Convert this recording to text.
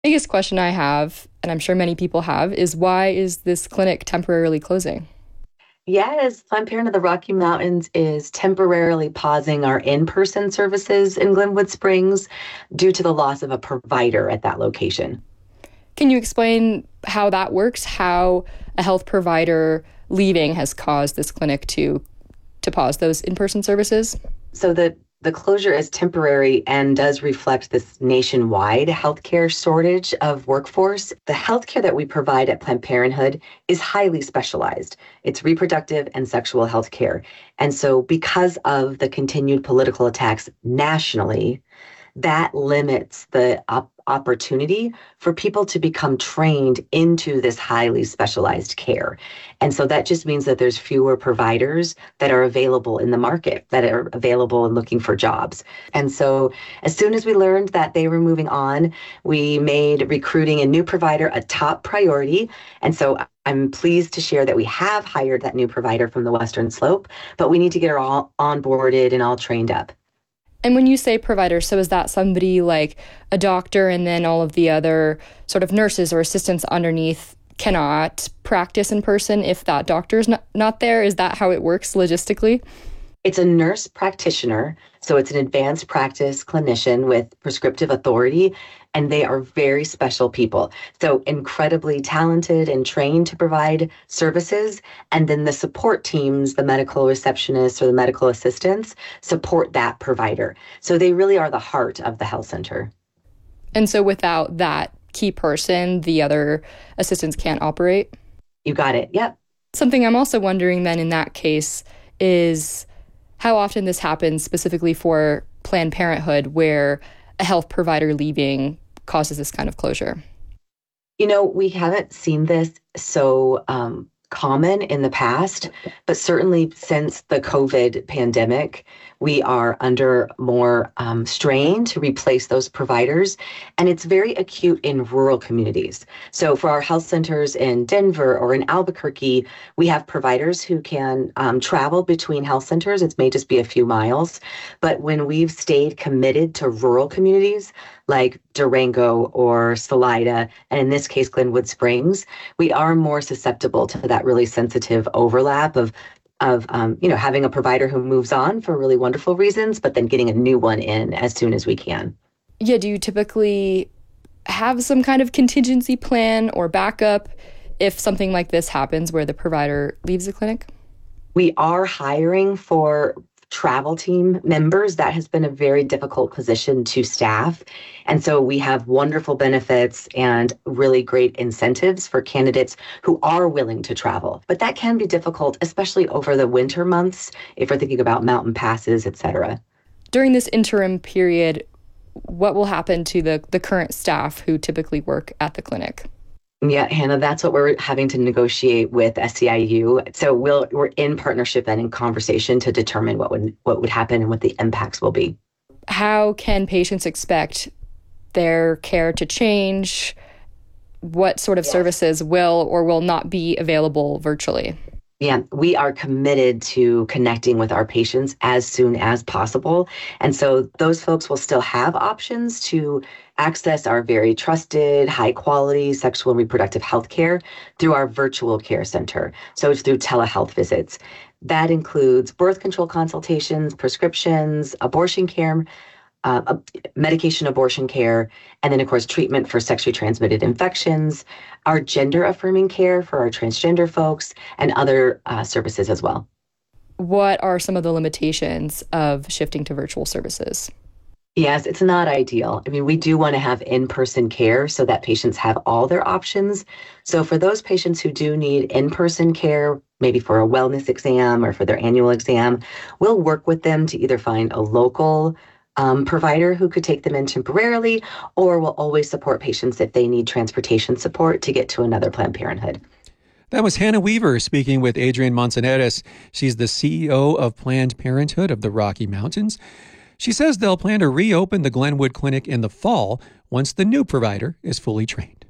Biggest question I have, and I'm sure many people have, is why is this clinic temporarily closing? Yes, Planned Parenthood of the Rocky Mountains is temporarily pausing our in-person services in Glenwood Springs due to the loss of a provider at that location. Can you explain how that works? How a health provider leaving has caused this clinic to pause those in-person services? So the closure is temporary and does reflect this nationwide healthcare shortage of workforce. The healthcare that we provide at Planned Parenthood is highly specialized. It's reproductive and sexual healthcare. And so because of the continued political attacks nationally, that limits the opportunity for people to become trained into this highly specialized care. And so that just means that there's fewer providers that are available in the market, that are available and looking for jobs. And so as soon as we learned that they were moving on, we made recruiting a new provider a top priority. And so I'm pleased to share that we have hired that new provider from the Western Slope, but we need to get her all onboarded and all trained up. And when you say provider, so is that somebody like a doctor and then all of the other sort of nurses or assistants underneath cannot practice in person if that doctor is not there? Is that how it works logistically? It's a nurse practitioner, so it's an advanced practice clinician with prescriptive authority, and they are very special people. So incredibly talented and trained to provide services. And then the support teams, the medical receptionists or the medical assistants, support that provider. So they really are the heart of the health center. And so without that key person, the other assistants can't operate? You got it. Yep. Something I'm also wondering then in that case is how often this happens specifically for Planned Parenthood, where a health provider leaving causes this kind of closure. We haven't seen this so common in the past, but certainly since the COVID pandemic, we are under more strain to replace those providers. And it's very acute in rural communities. So for our health centers in Denver or in Albuquerque, we have providers who can travel between health centers. It may just be a few miles. But when we've stayed committed to rural communities like Durango or Salida, and in this case, Glenwood Springs, we are more susceptible to that really sensitive overlap of having a provider who moves on for really wonderful reasons, but then getting a new one in as soon as we can. Yeah, do you typically have some kind of contingency plan or backup if something like this happens where the provider leaves the clinic? We are hiring for travel team members. That has been a very difficult position to staff. And so we have wonderful benefits and really great incentives for candidates who are willing to travel. But that can be difficult, especially over the winter months, if we're thinking about mountain passes, et cetera. During this interim period, what will happen to the current staff who typically work at the clinic? Yeah, Hannah, that's what we're having to negotiate with SEIU. So we're in partnership and in conversation to determine what would happen and what the impacts will be. How can patients expect their care to change? What sort of services will or will not be available virtually? Yeah, we are committed to connecting with our patients as soon as possible. And so those folks will still have options to access our very trusted, high quality sexual and reproductive health care through our virtual care center. So it's through telehealth visits. That includes birth control consultations, prescriptions, abortion care, medication abortion care, and then, of course, treatment for sexually transmitted infections, our gender affirming care for our transgender folks, and other services as well. What are some of the limitations of shifting to virtual services? Yes, it's not ideal. I mean, we do want to have in-person care so that patients have all their options. So for those patients who do need in-person care, maybe for a wellness exam or for their annual exam, we'll work with them to either find a local provider who could take them in temporarily, or will always support patients if they need transportation support to get to another Planned Parenthood. That was Hannah Weaver speaking with Adrienne Manzanares. She's the CEO of Planned Parenthood of the Rocky Mountains. She says they'll plan to reopen the Glenwood Clinic in the fall once the new provider is fully trained.